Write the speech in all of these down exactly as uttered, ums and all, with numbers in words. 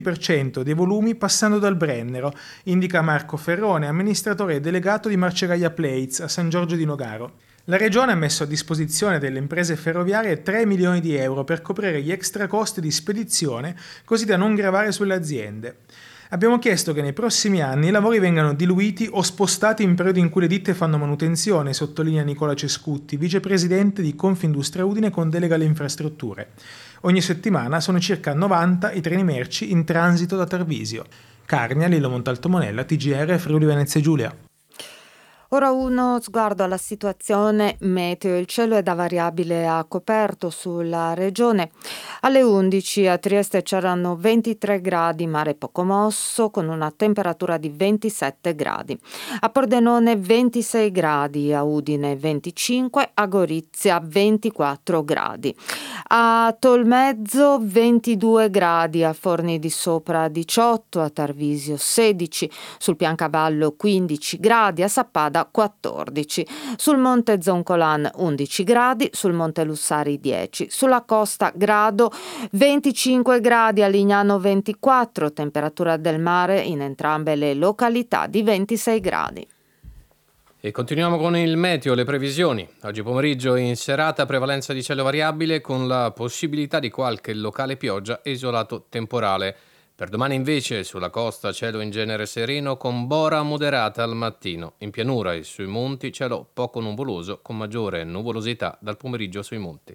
per cento dei volumi passando dal Brennero, indica Marco Ferrone, amministratore delegato di Marcegaglia Plates a San Giorgio di Nogaro. La Regione ha messo a disposizione delle imprese ferroviarie tre milioni di euro per coprire gli extra costi di spedizione, così da non gravare sulle aziende. Abbiamo chiesto che nei prossimi anni i lavori vengano diluiti o spostati in periodi in cui le ditte fanno manutenzione, sottolinea Nicola Cescutti, vicepresidente di Confindustria Udine con delega alle infrastrutture. Ogni settimana sono circa novanta i treni merci in transito da Tarvisio. Carnia, Lillo Montalto Monella, T G R, Friuli Venezia Giulia. Ora uno sguardo alla situazione meteo. Il cielo è da variabile a coperto sulla regione. Alle undici a Trieste c'erano ventitré gradi, mare poco mosso, con una temperatura di ventisette gradi. A Pordenone ventisei gradi, a Udine venticinque, a Gorizia ventiquattro gradi. A Tolmezzo ventidue gradi, a Forni di Sopra diciotto, a Tarvisio sedici, sul Piancavallo quindici gradi, a Sappada quattordici, sul Monte Zoncolan undici gradi, sul Monte Lussari dieci, sulla costa grado, venticinque gradi, a Lignano ventiquattro, temperatura del mare in entrambe le località di ventisei gradi. E continuiamo con il meteo, le previsioni. Oggi pomeriggio in serata prevalenza di cielo variabile con la possibilità di qualche locale pioggia e isolato temporale. Per domani invece sulla costa cielo in genere sereno con bora moderata al mattino. In pianura e sui monti cielo poco nuvoloso con maggiore nuvolosità dal pomeriggio sui monti.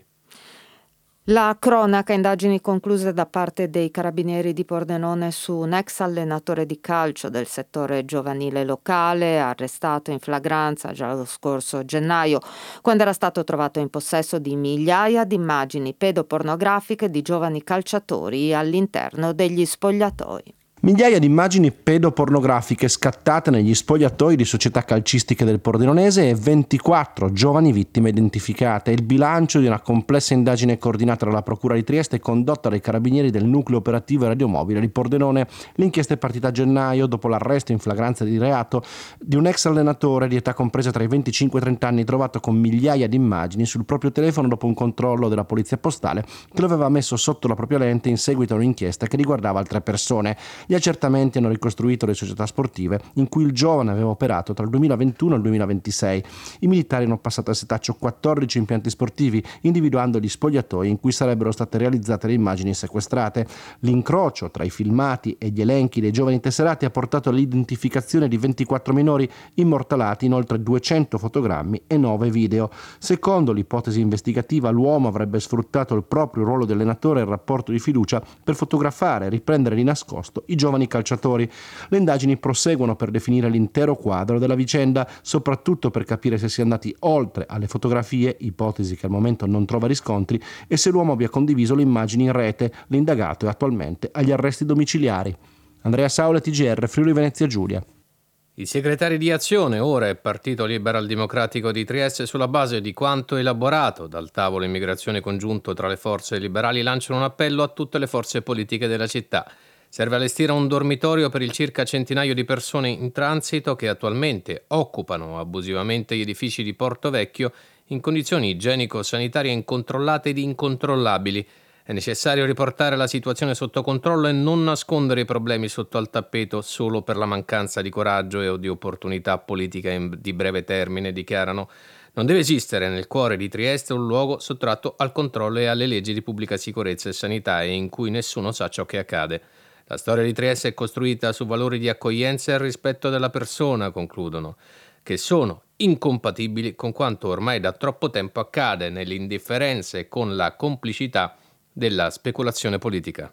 La cronaca, indagini concluse da parte dei carabinieri di Pordenone su un ex allenatore di calcio del settore giovanile locale, arrestato in flagranza già lo scorso gennaio, quando era stato trovato in possesso di migliaia di immagini pedopornografiche di giovani calciatori all'interno degli spogliatoi. Migliaia di immagini pedopornografiche scattate negli spogliatoi di società calcistiche del Pordenonese e ventiquattro giovani vittime identificate. Il bilancio di una complessa indagine coordinata dalla Procura di Trieste e condotta dai carabinieri del nucleo operativo e radiomobile di Pordenone. L'inchiesta è partita a gennaio dopo l'arresto in flagranza di reato di un ex allenatore di età compresa tra i venticinque e i trenta anni trovato con migliaia di immagini sul proprio telefono dopo un controllo della polizia postale che lo aveva messo sotto la propria lente in seguito a un'inchiesta che riguardava altre persone. Gli accertamenti hanno ricostruito le società sportive in cui il giovane aveva operato tra il duemilaventuno e il duemilaventisei. I militari hanno passato a setaccio quattordici impianti sportivi, individuando gli spogliatoi in cui sarebbero state realizzate le immagini sequestrate. L'incrocio tra i filmati e gli elenchi dei giovani tesserati ha portato all'identificazione di ventiquattro minori immortalati in oltre duecento fotogrammi e nove video. Secondo l'ipotesi investigativa, l'uomo avrebbe sfruttato il proprio ruolo di allenatore e il rapporto di fiducia per fotografare e riprendere di nascosto i giovani calciatori. Le indagini proseguono per definire l'intero quadro della vicenda, soprattutto per capire se sia andati oltre alle fotografie, ipotesi che al momento non trova riscontri, e se l'uomo abbia condiviso le immagini in rete. L'indagato è attualmente agli arresti domiciliari. Andrea Saula, T G R, Friuli Venezia Giulia. I segretari di Azione, ora è Partito Liberal Democratico di Trieste, sulla base di quanto elaborato dal tavolo immigrazione congiunto tra le forze liberali, lanciano un appello a tutte le forze politiche della città. Serve allestire un dormitorio per il circa centinaio di persone in transito che attualmente occupano abusivamente gli edifici di Porto Vecchio in condizioni igienico-sanitarie incontrollate ed incontrollabili. È necessario riportare la situazione sotto controllo e non nascondere i problemi sotto al tappeto solo per la mancanza di coraggio e di opportunità politica di breve termine, dichiarano. Non deve esistere nel cuore di Trieste un luogo sottratto al controllo e alle leggi di pubblica sicurezza e sanità e in cui nessuno sa ciò che accade. La storia di Trieste è costruita su valori di accoglienza e rispetto della persona, concludono, che sono incompatibili con quanto ormai da troppo tempo accade nell'indifferenza e con la complicità della speculazione politica.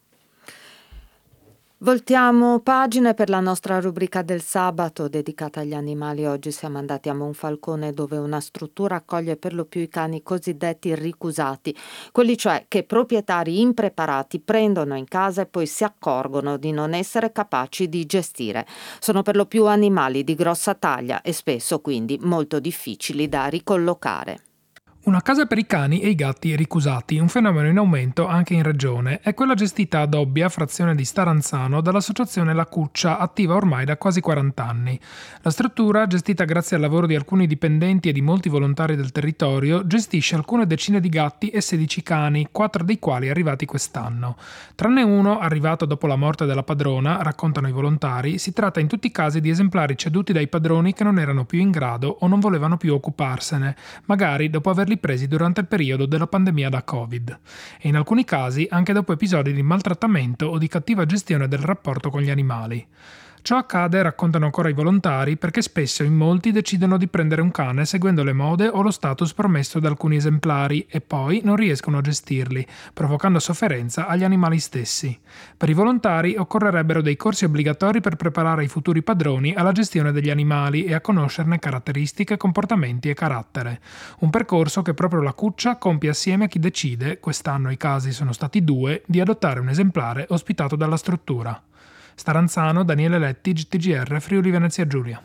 Voltiamo pagine per la nostra rubrica del sabato dedicata agli animali. Oggi siamo andati a Monfalcone, dove una struttura accoglie per lo più i cani cosiddetti ricusati, quelli cioè che proprietari impreparati prendono in casa e poi si accorgono di non essere capaci di gestire. Sono per lo più animali di grossa taglia e spesso quindi molto difficili da ricollocare. Una casa per i cani e i gatti ricusati, un fenomeno in aumento anche in regione, è quella gestita ad Obbia, frazione di Staranzano, dall'associazione La Cuccia, attiva ormai da quasi quaranta anni. La struttura, gestita grazie al lavoro di alcuni dipendenti e di molti volontari del territorio, gestisce alcune decine di gatti e sedici cani, quattro dei quali arrivati quest'anno. Tranne uno, arrivato dopo la morte della padrona, raccontano i volontari, si tratta in tutti i casi di esemplari ceduti dai padroni che non erano più in grado o non volevano più occuparsene, magari dopo averli presi durante il periodo della pandemia da Covid, e in alcuni casi anche dopo episodi di maltrattamento o di cattiva gestione del rapporto con gli animali. Ciò accade, raccontano ancora i volontari, perché spesso in molti decidono di prendere un cane seguendo le mode o lo status promesso da alcuni esemplari e poi non riescono a gestirli, provocando sofferenza agli animali stessi. Per i volontari occorrerebbero dei corsi obbligatori per preparare i futuri padroni alla gestione degli animali e a conoscerne caratteristiche, comportamenti e carattere. Un percorso che proprio la Cuccia compie assieme a chi decide, quest'anno i casi sono stati due, di adottare un esemplare ospitato dalla struttura. Staranzano, Daniele Letti, G T G R, Friuli Venezia Giulia.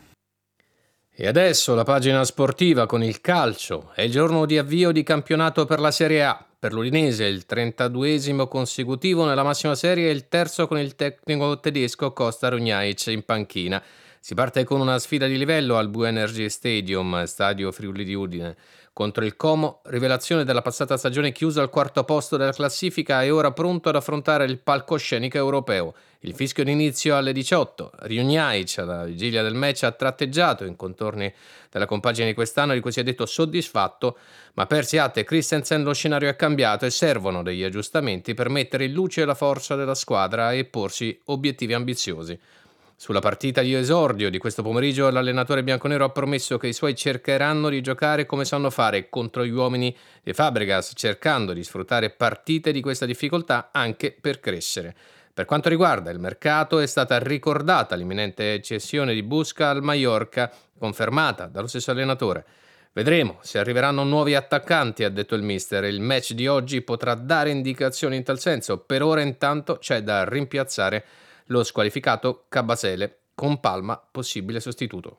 E adesso la pagina sportiva con il calcio. È il giorno di avvio di campionato per la Serie A. Per l'Udinese il trentaduesimo consecutivo nella massima serie e il terzo con il tecnico tedesco Costa Runjaic in panchina. Si parte con una sfida di livello al Bu Energy Stadium, stadio Friuli di Udine. Contro il Como, rivelazione della passata stagione chiusa al quarto posto della classifica e ora pronto ad affrontare il palcoscenico europeo. Il fischio d'inizio alle diciotto. Runjaic, alla vigilia del match, ha tratteggiato in contorni della compagine di quest'anno di cui si è detto soddisfatto, ma per Siat e Christensen lo scenario è cambiato e servono degli aggiustamenti per mettere in luce la forza della squadra e porsi obiettivi ambiziosi. Sulla partita di esordio di questo pomeriggio l'allenatore bianconero ha promesso che i suoi cercheranno di giocare come sanno fare contro gli uomini di Fabregas, cercando di sfruttare partite di questa difficoltà anche per crescere. Per quanto riguarda il mercato, è stata ricordata l'imminente cessione di Busca al Mallorca, confermata dallo stesso allenatore. Vedremo se arriveranno nuovi attaccanti, ha detto il mister. Il match di oggi potrà dare indicazioni in tal senso. Per ora intanto c'è da rimpiazzare lo squalificato Cabasele, con Palma possibile sostituto.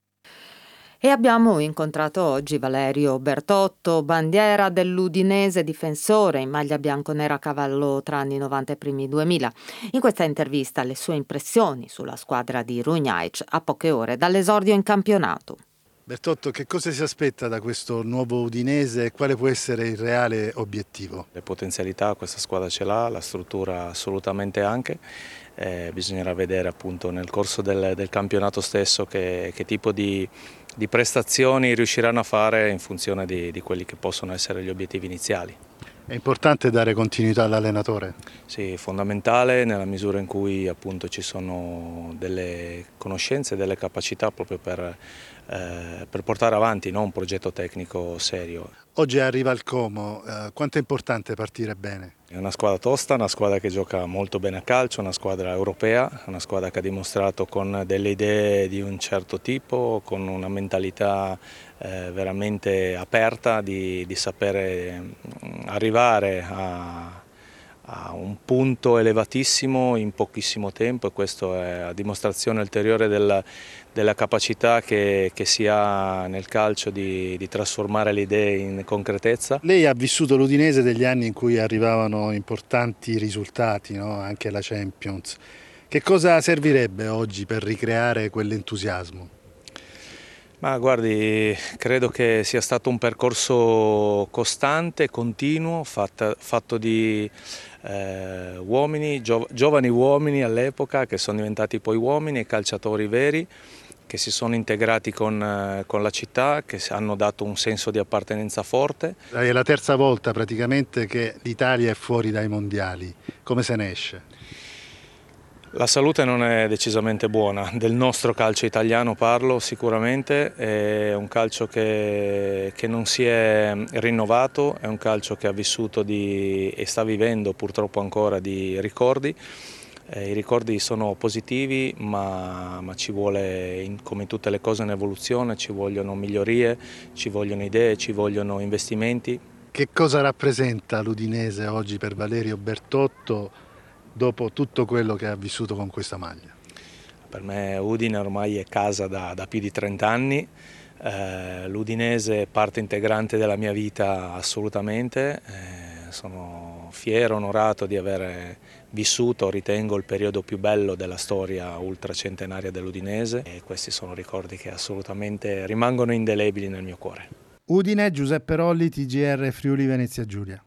E abbiamo incontrato oggi Valerio Bertotto, bandiera dell'Udinese, difensore in maglia bianconera a cavallo tra anni novanta e primi duemila. In questa intervista le sue impressioni sulla squadra di Runjaic a poche ore dall'esordio in campionato. Bertotto, che cosa si aspetta da questo nuovo Udinese e quale può essere il reale obiettivo? Le potenzialità questa squadra ce l'ha, la struttura assolutamente anche. Eh, bisognerà vedere appunto nel corso del, del campionato stesso che, che tipo di, di prestazioni riusciranno a fare in funzione di, di quelli che possono essere gli obiettivi iniziali. È importante dare continuità all'allenatore? Sì, fondamentale nella misura in cui appunto ci sono delle conoscenze e delle capacità proprio per, eh, per portare avanti, no, un progetto tecnico serio. Oggi arriva il Como, eh, quanto è importante partire bene? È una squadra tosta, una squadra che gioca molto bene a calcio, una squadra europea, una squadra che ha dimostrato con delle idee di un certo tipo, con una mentalità eh, veramente aperta di, di sapere arrivare a, a un punto elevatissimo in pochissimo tempo, e questo è a dimostrazione ulteriore della, della capacità che, che si ha nel calcio di, di trasformare le idee in concretezza. Lei ha vissuto l'Udinese degli anni in cui arrivavano importanti risultati, no? Anche la Champions. Che cosa servirebbe oggi per ricreare quell'entusiasmo? Ma guardi, credo che sia stato un percorso costante, continuo, fatto, fatto di eh, uomini, gio, giovani uomini all'epoca che sono diventati poi uomini e calciatori veri, che si sono integrati con, con la città, che hanno dato un senso di appartenenza forte. È la terza volta praticamente che l'Italia è fuori dai mondiali. Come se ne esce? La salute non è decisamente buona, del nostro calcio italiano parlo sicuramente, è un calcio che, che non si è rinnovato, è un calcio che ha vissuto di, e sta vivendo purtroppo ancora di ricordi. Eh, I ricordi sono positivi, ma, ma ci vuole, in, come in tutte le cose, un'evoluzione, ci vogliono migliorie, ci vogliono idee, ci vogliono investimenti. Che cosa rappresenta l'Udinese oggi per Valerio Bertotto dopo tutto quello che ha vissuto con questa maglia? Per me Udine ormai è casa da, da più di trenta anni, Eh, l'Udinese è parte integrante della mia vita assolutamente, eh, sono fiero, onorato di aver vissuto, ritengo, il periodo più bello della storia ultracentenaria dell'Udinese e questi sono ricordi che assolutamente rimangono indelebili nel mio cuore. Udine, Giuseppe Rolli, T G R Friuli Venezia Giulia.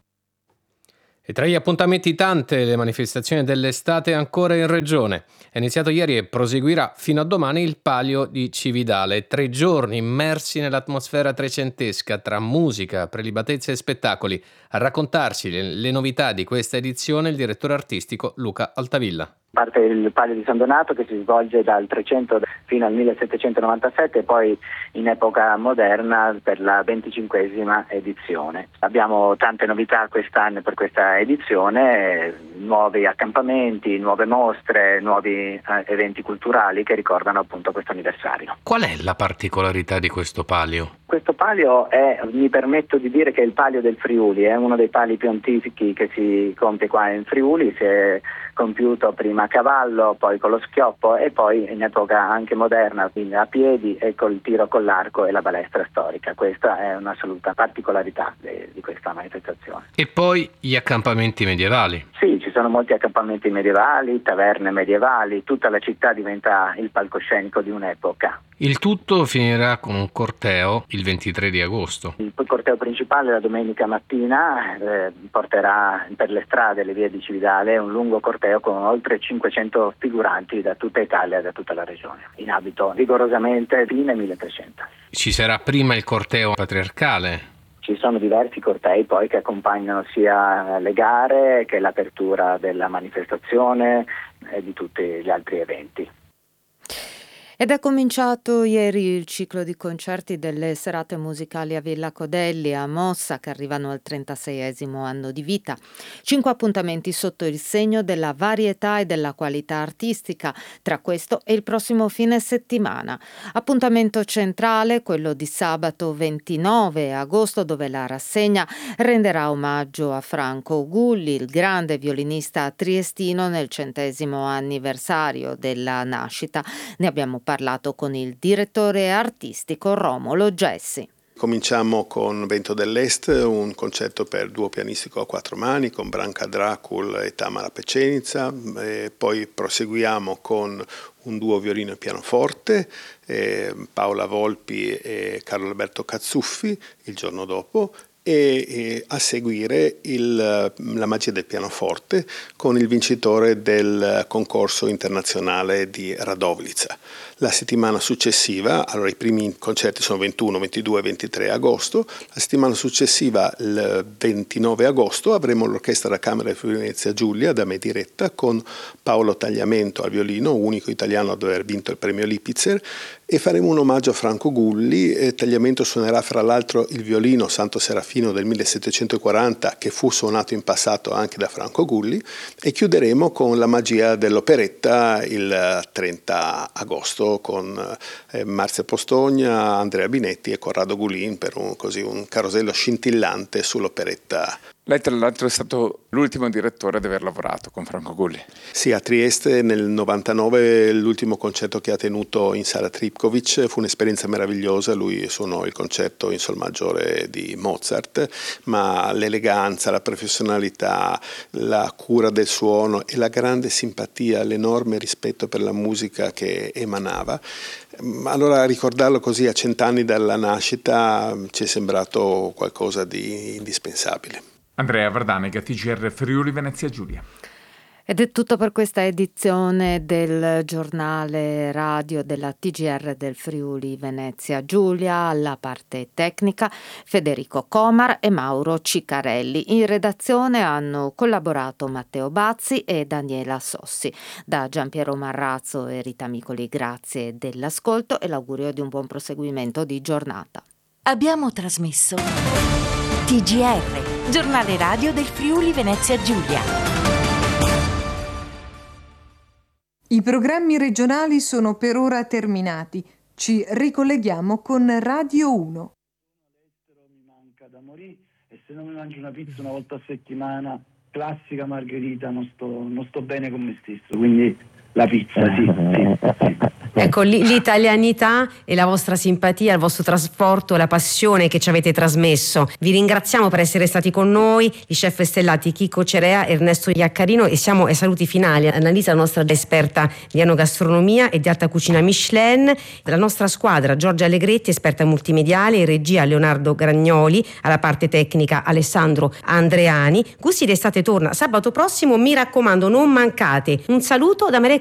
E tra gli appuntamenti tante le manifestazioni dell'estate ancora in regione. È iniziato ieri e proseguirà fino a domani il Palio di Cividale. Tre giorni immersi nell'atmosfera trecentesca tra musica, prelibatezze e spettacoli. A raccontarci le, le novità di questa edizione il direttore artistico Luca Altavilla. Parte il Palio di San Donato che si svolge dal trecento fino al millesettecentonovantasette e poi in epoca moderna per la venticinquesima edizione. Abbiamo tante novità quest'anno per questa edizione, nuovi accampamenti, nuove mostre, nuovi eh, eventi culturali che ricordano appunto questo anniversario. Qual è la particolarità di questo palio? Questo palio è, mi permetto di dire che è il palio del Friuli, è uno dei pali più antichi che si compie qua in Friuli, si è compiuto prima a cavallo, poi con lo schioppo e poi in epoca anche moderna, quindi a piedi e col tiro con l'arco e la balestra storica. Questa è un'assoluta particolarità de, di questa manifestazione. E poi gli accampamenti medievali. Sì, ci sono molti accampamenti medievali, taverne medievali, tutta la città diventa il palcoscenico di un'epoca. Il tutto finirà con un corteo il ventitré di agosto. Il corteo principale la domenica mattina eh, porterà per le strade e le vie di Cividale un lungo corteo con oltre cinquecento figuranti da tutta Italia e da tutta la regione, in abito rigorosamente fine milletrecento. Ci sarà prima il corteo patriarcale. Ci sono diversi cortei poi che accompagnano sia le gare che l'apertura della manifestazione e di tutti gli altri eventi. Ed è cominciato ieri il ciclo di concerti delle serate musicali a Villa Codelli a Mossa che arrivano al trentaseiesimo anno di vita. Cinque appuntamenti sotto il segno della varietà e della qualità artistica, tra questo e il prossimo fine settimana. Appuntamento centrale, quello di sabato ventinove agosto, dove la rassegna renderà omaggio a Franco Gulli, il grande violinista triestino nel centesimo anniversario della nascita. Ne abbiamo parlato con il direttore artistico Romolo Gessi. Cominciamo con Vento dell'Est, un concerto per duo pianistico a quattro mani con Branka Dracul e Tamara Pecenica, e poi proseguiamo con un duo violino e pianoforte, eh, Paola Volpi e Carlo Alberto Cazzuffi il giorno dopo, e, e a seguire il, la magia del pianoforte con il vincitore del concorso internazionale di Radovljica. La settimana successiva, allora i primi concerti sono ventuno, ventidue e ventitré agosto, la settimana successiva, il ventinove agosto, avremo l'Orchestra da Camera di Venezia Giulia da me diretta con Paolo Tagliamento al violino, unico italiano ad aver vinto il premio Lipitzer, e faremo un omaggio a Franco Gulli. E Tagliamento suonerà fra l'altro il violino Santo Serafino del millesettecentoquaranta che fu suonato in passato anche da Franco Gulli, e chiuderemo con la magia dell'operetta il trenta agosto con eh, Marzia Postogna, Andrea Binetti e Corrado Gulin per un, così, un carosello scintillante sull'operetta. Lei tra l'altro è stato l'ultimo direttore ad aver lavorato con Franco Gulli. Sì, a Trieste nel novantanove l'ultimo concerto che ha tenuto in Sala Tripkovic fu un'esperienza meravigliosa. Lui suonò il concerto in sol maggiore di Mozart, ma l'eleganza, la professionalità, la cura del suono e la grande simpatia, l'enorme rispetto per la musica che emanava. Allora ricordarlo così a cent'anni dalla nascita ci è sembrato qualcosa di indispensabile. Andrea Vardanega, T G R Friuli Venezia Giulia. Ed è tutto per questa edizione del giornale radio della T G R del Friuli Venezia Giulia. Alla parte tecnica Federico Comar e Mauro Ciccarelli. In redazione hanno collaborato Matteo Bazzi e Daniela Sossi. Da Giampiero Marrazzo e Rita Micoli grazie dell'ascolto e l'augurio di un buon proseguimento di giornata. Abbiamo trasmesso T G R, giornale radio del Friuli Venezia Giulia. I programmi regionali sono per ora terminati. Ci ricolleghiamo con Radio uno. Mi manca da morire e se non mi mangio una pizza una volta a settimana, classica margherita, non sto, non sto bene con me stesso. Quindi La pizza, sì, sì, sì. Ecco, l'italianità e la vostra simpatia, il vostro trasporto, la passione che ci avete trasmesso. Vi ringraziamo per essere stati con noi, i chef stellati Chico Cerea e Ernesto Iaccarino, e siamo ai saluti finali. Annalisa, la nostra esperta di enogastronomia e di alta cucina Michelin, la nostra squadra Giorgia Allegretti, esperta multimediale, in regia Leonardo Gragnoli, alla parte tecnica Alessandro Andreani. Gusti d'estate torna sabato prossimo, mi raccomando non mancate. Un saluto da Maria